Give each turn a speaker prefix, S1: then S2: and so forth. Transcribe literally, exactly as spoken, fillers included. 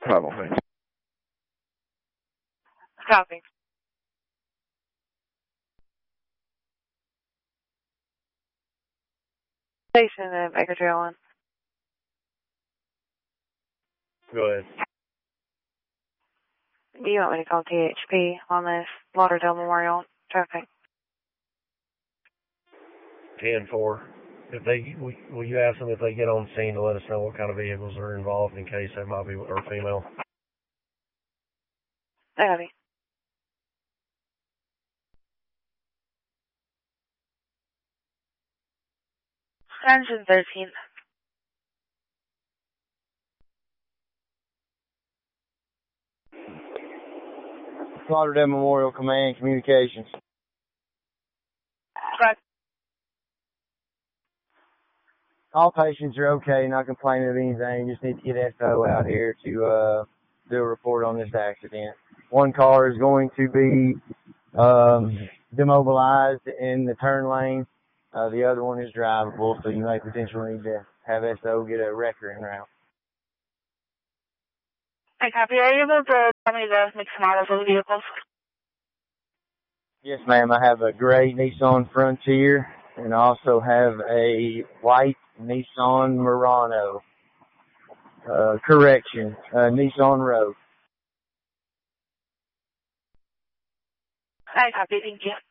S1: Problem, thanks.
S2: Copy. Station in Baker Trail one.
S1: Go ahead.
S2: Do you want me to call T H P on this Lauderdale Memorial traffic?
S1: ten four. If they, will you ask them if they get on scene to let us know what kind of vehicles are involved in case that might be or female?
S2: Copy. Engine thirteen.
S3: Lauderdale Memorial Command Communications.
S2: Correct.
S3: All patients are okay, not complaining of anything. Just need to get S O out here to uh, do a report on this accident. One car is going to be um, demobilized in the turn lane. Uh, the other one is drivable, so you may potentially need to have S O get a wrecker en route.
S2: I copy. Are you able to tell me the mix and models of the vehicles?
S3: Yes, ma'am. I have a gray Nissan Frontier, and I also have a white Nissan Murano. Uh, correction, uh, Nissan Rogue.
S2: I copy. Thank you.